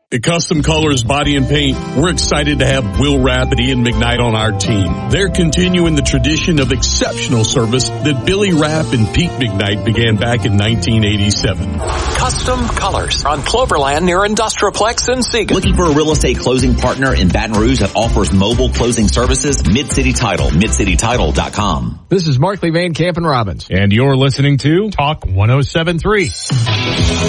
At Custom Colors Body and Paint, we're excited to have Will Rapp and Ian McKnight on our team. They're continuing the tradition of exceptional service that Billy Rapp and Pete McKnight began back in 1987. Custom Colors on Cloverland near Industrialplex in Siegel. Looking for a real estate closing partner in Baton Rouge that offers mobile closing services? Mid-City Title, midcitytitle.com. This is Markley, Van Camp, and Robbins. And you're listening to Talk 107.3.